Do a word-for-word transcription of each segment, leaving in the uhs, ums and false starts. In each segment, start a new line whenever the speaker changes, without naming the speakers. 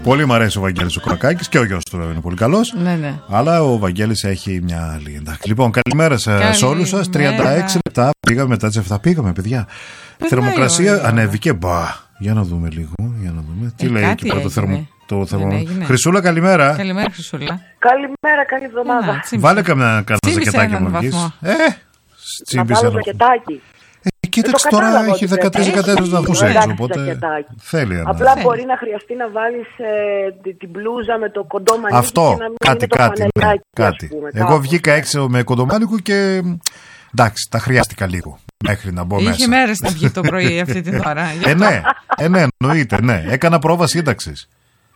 Πολύ μου αρέσει ο Βαγγέλης ο Κορακάκης και ο γιος του είναι πολύ καλός.
Ναι, ναι.
Αλλά ο Βαγγέλης έχει μια άλλη. Εντάξει. Λοιπόν, καλημέρα σε όλους σας. τριάντα έξι λεπτά πήγαμε μετά τις επτά. Πήγαμε, παιδιά. Θερμοκρασία ανέβηκε. Μπα. Για να δούμε λίγο. Για να δούμε. Τι λέει εκεί πέρα το θερμο. Το θερμο... Χρυσούλα, καλημέρα.
Καλημέρα, Χρυσούλα.
Καλημέρα, καλή εβδομάδα.
Βάλε καμιά ζακετάκι μου βγει. Ε,
τσίμπησε ένα ζακετάκι.
Ε, κοίταξε τώρα έχει δεκατρείς δεκατέσσερις βαθμούς έξω. Οπότε θέλει ένα.
Απλά μπορεί να χρειαστεί να βάλει ε, την μπλούζα με το κοντόμανίκι.
Αυτό.
Και να μην
κάτι,
το
κάτι. Ναι, κάτι.
Πούμε,
Εγώ κάπως. Βγήκα έξω με κοντομάνικο και. Εντάξει, τα χρειάστηκα λίγο μέχρι να μπω
Είχε
μέσα.
Είχε μέρες να βγει το πρωί αυτή την ώρα.
ε, ναι, ε, ναι, εννοείται, ναι. Έκανα πρόβα σύνταξης.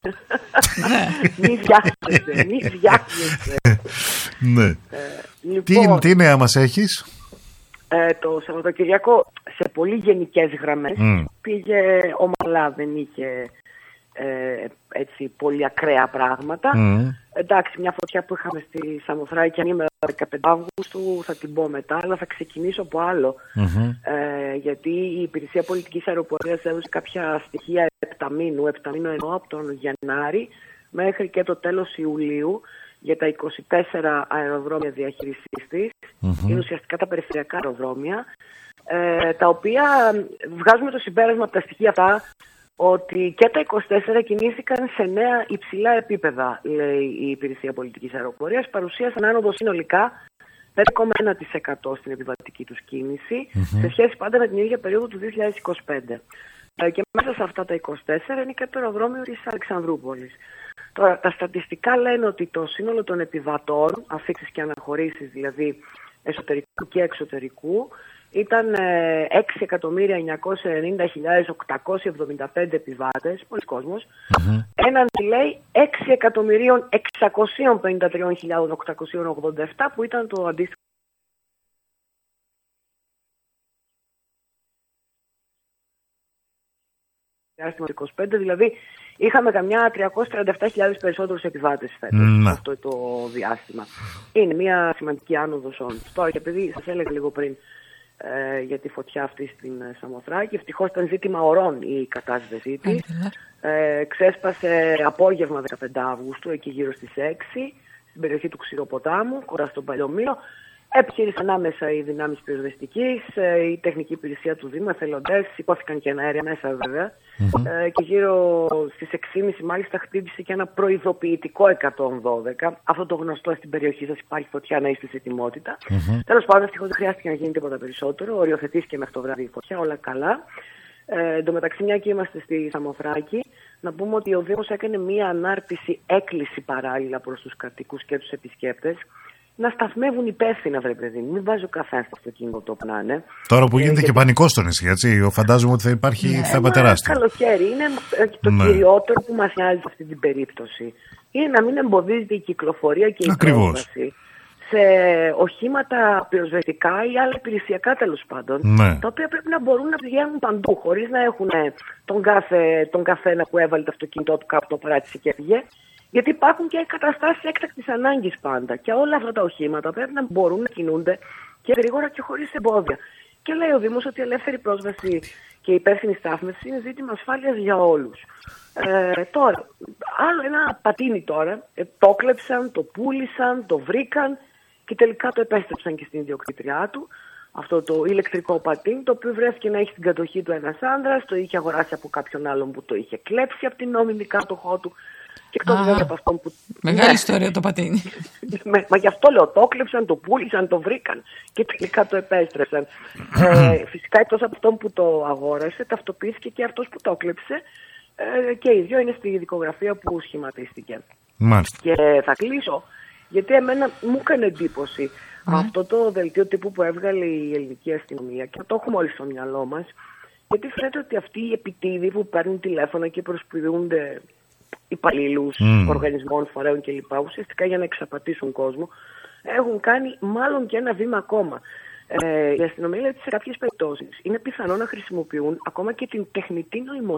Μη βιάζεσαι, μη βιάζεσαι.
Ναι. Ε, λοιπόν, τι, τι νέα μας έχεις?
Ε, το Σαββατοκυριακό σε πολύ γενικές γραμμές mm. πήγε ομαλά, δεν είχε ε, έτσι πολύ ακραία πράγματα. Mm. Εντάξει, μια φωτιά που είχαμε στη Σαμοθράκη ανήμερα δεκαπέντε Αυγούστου θα την πω μετά, αλλά θα ξεκινήσω από άλλο. Mm-hmm. Ε, γιατί η Υπηρεσία Πολιτικής Αεροπορίας έδωσε κάποια στοιχεία επταμήνου, επταμήνου εννοώ από τον Γενάρη μέχρι και το τέλος Ιουλίου για τα είκοσι τέσσερα αεροδρόμια διαχείρισής της. Mm-hmm. Είναι ουσιαστικά τα περιφερειακά αεροδρόμια, ε, τα οποία βγάζουμε το συμπέρασμα από τα στοιχεία αυτά ότι και τα είκοσι τέσσερα κινήθηκαν σε νέα υψηλά επίπεδα, λέει η Υπηρεσία Πολιτικής Αεροπορίας. Παρουσίασαν άνοδο συνολικά πέντε κόμμα ένα τοις εκατό στην επιβατική τους κίνηση, mm-hmm. σε σχέση πάντα με την ίδια περίοδο του δύο χιλιάδες είκοσι πέντε. Ε, και μέσα σε αυτά τα είκοσι τέσσερα είναι και το αεροδρόμιο της Αλεξανδρούπολης. Τώρα, τα στατιστικά λένε ότι το σύνολο των επιβατών, αφήξεις και αναχωρήσεις, δηλαδή εσωτερικού και εξωτερικού, ήταν έξι εκατομμύρια εννιακόσιες ενενήντα χιλιάδες οκτακόσιοι εβδομήντα πέντε επιβάτες, πολλοί κόσμος, mm-hmm. έναντι λέει έξι εκατομμυρίων εξακόσιες πενήντα τρεις χιλιάδες οκτακόσιοι ογδόντα επτά που ήταν το αντίστοιχο. είκοσι πέντε, δηλαδή είχαμε καμιά τριακόσιες τριάντα επτά χιλιάδες περισσότερους επιβάτες φέτος mm. αυτό το διάστημα. Είναι μια σημαντική άνοδος όντως. Τώρα και επειδή σας έλεγα λίγο πριν ε, για τη φωτιά αυτή στην Σαμοθράκη, ευτυχώς ήταν ζήτημα ωρών η κατάσβεσή της. Ε, ξέσπασε απόγευμα δεκαπέντε Αυγούστου, εκεί γύρω στις έξι, στην περιοχή του Ξηροποτάμου, κοντά στον Παλαιομήλο. Επιχείρησαν άμεσα οι δυνάμεις πυροσβεστικής, η τεχνική υπηρεσία του Δήμου, εθελοντές, υπόθηκαν και αέρια μέσα βέβαια. Mm-hmm. Ε, και γύρω στις έξι και μισή μάλιστα χτύπησε και ένα προειδοποιητικό εκατόν δώδεκα. Αυτό το γνωστό στην περιοχή σας, υπάρχει φωτιά, να είστε σε ετοιμότητα. Mm-hmm. Τέλος πάντων, ευτυχώς δεν χρειάστηκε να γίνει τίποτα περισσότερο. Οριοθετήθηκε μέχρι το βράδυ η φωτιά, όλα καλά. Ε, εν τω μεταξύ, μια και είμαστε στη Σαμοθράκη, να πούμε ότι ο Δήμος έκανε μια ανάρτηση έκκληση παράλληλα προς τους κατοίκους και τους επισκέπτες. Να σταθμεύουν υπεύθυνα, βρε παιδί μου. Μην βάζει ο καθένας στο αυτοκίνητο το που να είναι.
Τώρα που γίνεται ε, και πανικό στο νησί, έτσι. Φαντάζομαι ότι θα υπάρχει ναι, θέμα τεράστιο.
Καλοκαίρι είναι το ναι. κυριότερο που μας νοιάζει σε αυτή την περίπτωση. Είναι να μην εμποδίζεται η κυκλοφορία και η πρόσβαση σε οχήματα πυροσβεστικά ή άλλα υπηρεσιακά τέλος πάντων. Ναι. Τα οποία πρέπει να μπορούν να πηγαίνουν παντού, χωρίς να έχουν τον, κάθε, τον καθένα που έβαλε το αυτοκίνητό του κάπου, το παράτησε και έφυγε. Γιατί υπάρχουν και καταστάσεις έκτακτης ανάγκης πάντα. Και όλα αυτά τα οχήματα πρέπει να μπορούν να κινούνται και γρήγορα και χωρίς εμπόδια. Και λέει ο Δήμος ότι η ελεύθερη πρόσβαση και η υπεύθυνη στάθμευση είναι ζήτημα ασφάλειας για όλους. Ε, τώρα, άλλο ένα πατίνι τώρα. Ε, το κλέψαν, το πούλησαν, το βρήκαν και τελικά το επέστρεψαν και στην ιδιοκτήτριά του. Αυτό το ηλεκτρικό πατίνι, το οποίο βρέθηκε να έχει στην κατοχή του ένας άνδρας, το είχε αγοράσει από κάποιον άλλον που το είχε κλέψει από την νόμιμη κάτοχό του. Και εκτός βέβαια από αυτόν που...
Μεγάλη ιστορία το πατίνι.
Μα γι' αυτό λέω, το κλέψαν, το πούλησαν, το βρήκαν και τελικά το επέστρεψαν. ε, φυσικά εκτός από αυτόν που το αγόρασε, ταυτοποιήθηκε και αυτός που το κλέψε ε, και οι δύο είναι στη δικογραφία που σχηματίστηκε.
Μάλιστα.
Και θα κλείσω, γιατί εμένα μου έκανε εντύπωση mm. αυτό το δελτίο τύπου που έβγαλε η ελληνική αστυνομία και το έχουμε όλοι στο μυαλό μας, γιατί φαίνεται ότι αυτοί οι επιτίδοι που παίρνουν τηλέφωνα και προσποιούνται υπαλλήλους, mm. οργανισμών, φορέων κλπ. Ουσιαστικά για να εξαπατήσουν κόσμο, έχουν κάνει μάλλον και ένα βήμα ακόμα. Ε, η αστυνομία λέει ότι σε κάποιες περιπτώσεις είναι πιθανό να χρησιμοποιούν ακόμα και την τεχνητή νοημοσύνη